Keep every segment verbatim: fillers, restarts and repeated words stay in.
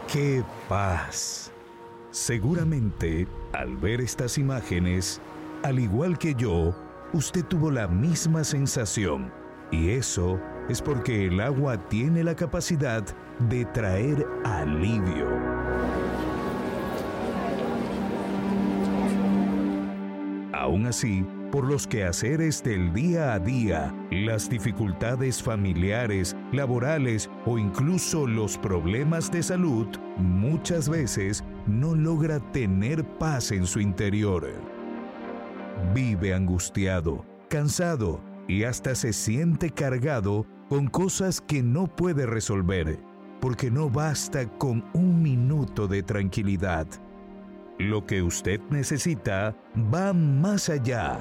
¡Qué paz! Seguramente, al ver estas imágenes, al igual que yo, usted tuvo la misma sensación. Y eso es porque el agua tiene la capacidad de traer alivio. Aún así, por los quehaceres del día a día, las dificultades familiares, laborales o incluso los problemas de salud, muchas veces no logra tener paz en su interior. Vive angustiado, cansado y hasta se siente cargado con cosas que no puede resolver, porque no basta con un minuto de tranquilidad. Lo que usted necesita va más allá.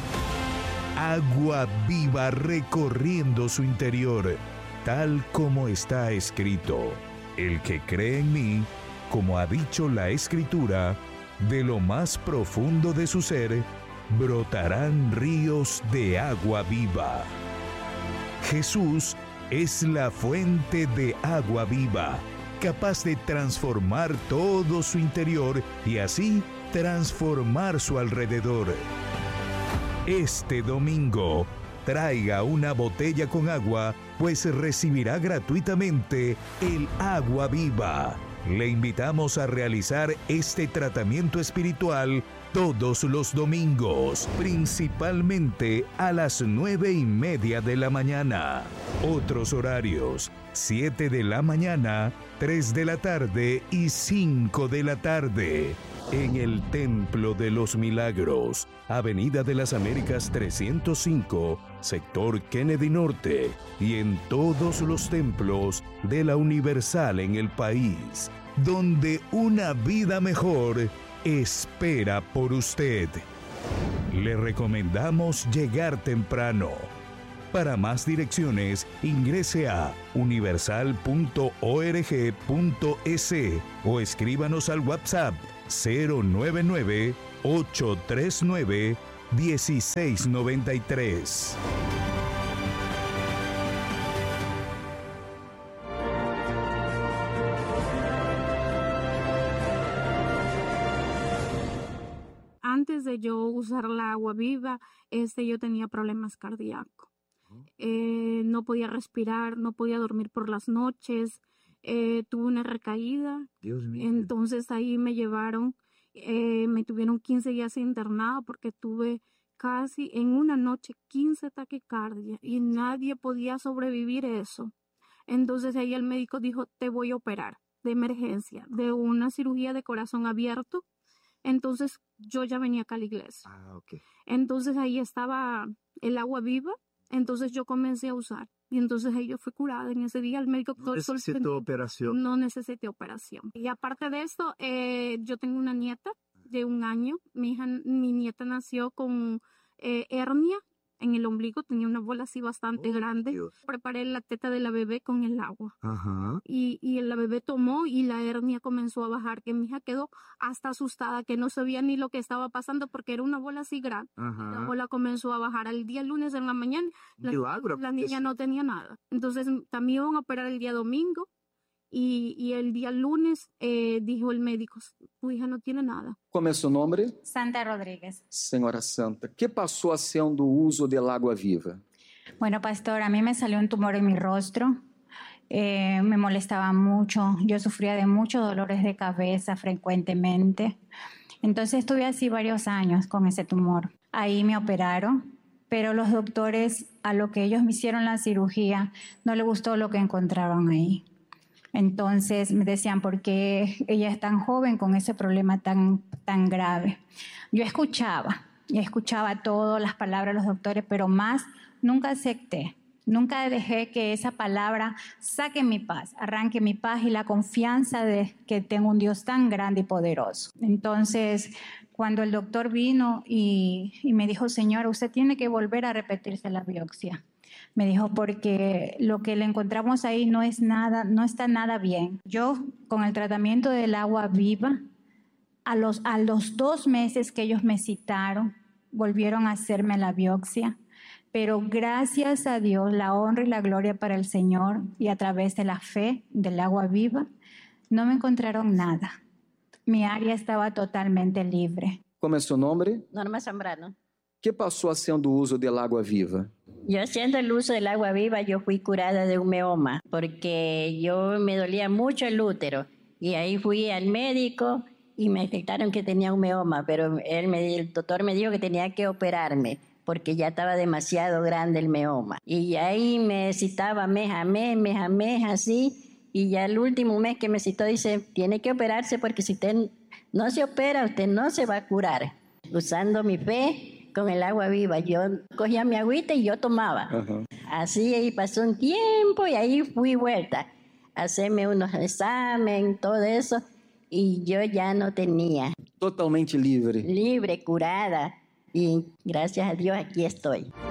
Agua viva recorriendo su interior, tal como está escrito. El que cree en mí, como ha dicho la Escritura, de lo más profundo de su ser, brotarán ríos de agua viva. Jesús es la fuente de agua viva, capaz de transformar todo su interior y así transformar su alrededor. Este domingo, traiga una botella con agua, pues recibirá gratuitamente el agua viva. Le invitamos a realizar este tratamiento espiritual todos los domingos, principalmente a las nueve y media de la mañana. Otros horarios: siete de la mañana, tres de la tarde y cinco de la tarde. En el Templo de los Milagros, Avenida de las Américas trescientos cinco, sector Kennedy Norte, y en todos los templos de la Universal en el país, donde una vida mejor espera por usted. Le recomendamos llegar temprano. Para más direcciones, ingrese a universal punto org punto es o escríbanos al WhatsApp cero nueve nueve, ocho tres nueve, uno seis nueve tres. Antes de yo usar la agua viva, este, yo tenía problemas cardíacos. Eh, no podía respirar, no podía dormir por las noches, eh, tuve una recaída. Dios mío. Entonces ahí me llevaron, eh, me tuvieron quince días internado porque tuve casi en una noche quince taquicardias y nadie podía sobrevivir eso. Entonces ahí el médico dijo, te voy a operar de emergencia, de una cirugía de corazón abierto. Entonces yo ya venía acá a la iglesia. Ah, okay. Entonces ahí estaba el agua viva. Entonces yo comencé a usar y entonces ahí yo fui curada en ese día. El médico no necesitó operación. No necesité operación. Y aparte de esto, eh, yo tengo una nieta de un año. Mi hija, mi nieta nació con eh, hernia en el ombligo, tenía una bola así bastante oh, grande. Dios. Preparé la teta de la bebé con el agua. Ajá. Y, y la bebé tomó y la hernia comenzó a bajar, que mi hija quedó hasta asustada, que no sabía ni lo que estaba pasando porque era una bola así grande. Ajá. La bola comenzó a bajar al día lunes en la mañana. La, Milagro, la niña es... no tenía nada. Entonces también iban a operar el día domingo. Y, y el día lunes eh, dijo el médico, tu hija no tiene nada. Como é seu nome? Santa Rodríguez. Senhora Santa, ¿qué pasó haciendo uso del agua viva? Bueno, pastor, a mí me salió un tumor en mi rostro, eh, me molestaba mucho, yo sufría de muchos dolores de cabeza frecuentemente. Entonces estuve así varios años con ese tumor. Ahí me operaron, pero los doctores, a lo que ellos me hicieron la cirugía, no les gustó lo que encontraron ahí. Entonces me decían, ¿por qué ella es tan joven con ese problema tan, tan grave? Yo escuchaba, y escuchaba todas las palabras de los doctores, pero más nunca acepté. Nunca dejé que esa palabra saque mi paz, arranque mi paz y la confianza de que tengo un Dios tan grande y poderoso. Entonces, cuando el doctor vino y, y me dijo, señora, usted tiene que volver a repetirse la biopsia. Me dijo, porque lo que le encontramos ahí no es nada, no está nada bien. Yo, con el tratamiento del agua viva, a los, a los dos meses que ellos me citaron, volvieron a hacerme la biopsia. Pero gracias a Dios, la honra y la gloria para el Señor, y a través de la fe del agua viva, No me encontraron nada. Mi área estaba totalmente libre. Como é seu nome? Norma Zambrano. Que passou a ser do uso del agua viva? Yo haciendo el uso del agua viva, yo fui curada de un meoma, porque yo me dolía mucho el útero. Y ahí fui al médico y me detectaron que tenía un meoma, pero él me, el doctor me dijo que tenía que operarme, porque ya estaba demasiado grande el meoma. Y ahí me citaba mes a mes, mes a mes, así. Y ya el último mes que me citó dice, tiene que operarse porque si usted no se opera, usted no se va a curar. Usando mi fe con el agua viva, yo cogía mi agüita y yo tomaba. Uh-huh. Así ahí pasó un tiempo y ahí fui vuelta a hacerme unos exámenes, todo eso, y yo ya no tenía. Totalmente libre. Libre, curada, y gracias a Dios aquí estoy.